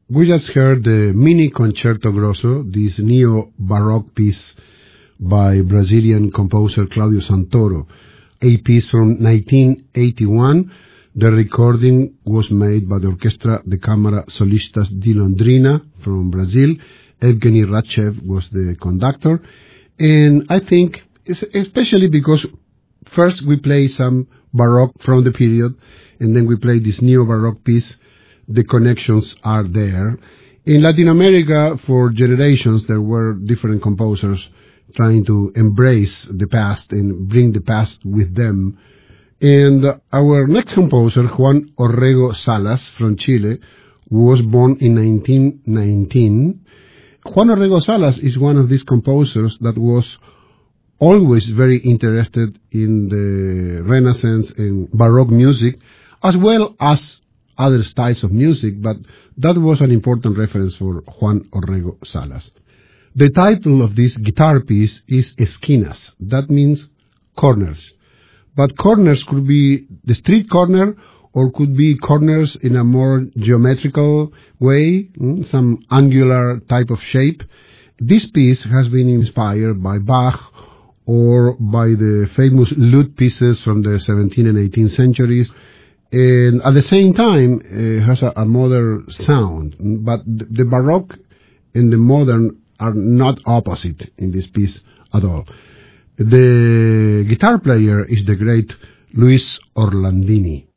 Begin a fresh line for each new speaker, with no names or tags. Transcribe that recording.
We just heard the Mini Concerto Grosso, this neo-Baroque piece by Brazilian composer Claudio Santoro, a piece from 1981. The recording was made by the Orchestra de Câmara Solistas di Londrina from Brazil. Evgeny Ratchev was the conductor. And I think, especially because first we play some Baroque from the period, and then we play this neo-Baroque piece, the connections are there. In Latin America, for generations, there were different composers trying to embrace the past and bring the past with them. And our next composer, Juan Orrego Salas from Chile, was born in 1919. Juan Orrego Salas is one of these composers that was always very interested in the Renaissance and Baroque music, as well as other styles of music, but that was an important reference for Juan Orrego Salas. The title of this guitar piece is Esquinas. That means corners. But corners could be the street corner or could be corners in a more geometrical way, some angular type of shape. This piece has been inspired by Bach or by the famous lute pieces from the 17th and 18th centuries. And at the same time, it has a modern sound. But the Baroque and the modern are not opposite in this piece at all. The guitar player is the great Luis Orlandini.